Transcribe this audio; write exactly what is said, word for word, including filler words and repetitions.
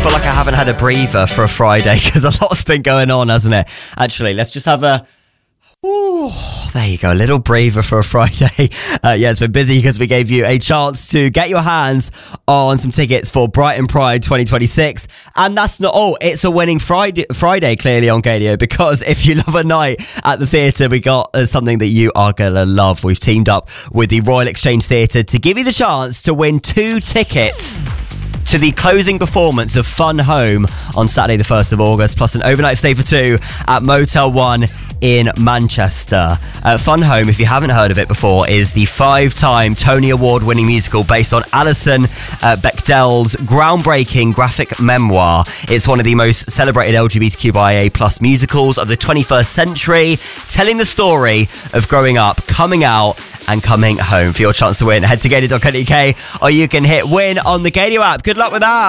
feel like I haven't had a breather for a Friday because a lot's been going on, hasn't it? Actually, let's just have a... Ooh, there you go, a little breather for a Friday. Uh, yeah, it's been busy because we gave you a chance to get your hands on some tickets for Brighton Pride twenty twenty-six. And that's not all. It's a winning Friday, Friday clearly on Gadio, because if you love a night at the theatre, we got uh, something that you are going to love. We've teamed up with the Royal Exchange Theatre to give you the chance to win two tickets to the closing performance of Fun Home on Saturday the first of August, plus an overnight stay for two at Motel One in Manchester. Uh, Fun Home, if you haven't heard of it before, is the five-time Tony Award-winning musical based on Alison uh, Bechdel's groundbreaking graphic memoir. It's one of the most celebrated L G B T Q I A plus musicals of the twenty-first century, telling the story of growing up, coming out, and coming home. For your chance to win, head to gadio dot co dot uk, or you can hit win on the Gadio app. Good luck with that.